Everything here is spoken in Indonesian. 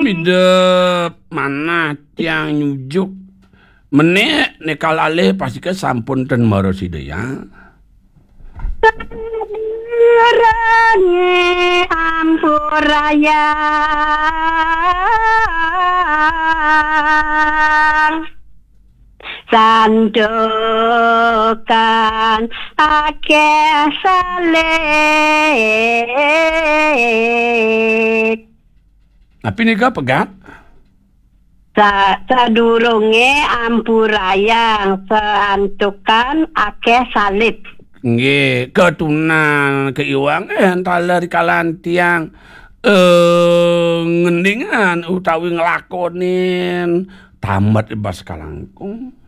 midep mana tiang nyujuk menek nekalale pasti ke sampun ten maro sidaya. Range ampuraya sandokan akeh salik. Tapi nika pegat Sadurunge ampurayang seantukan akeh salib. nggih ketunan keiwang antara kalan tiang ngendingan utawi nglakonin tamat bas kalangkung.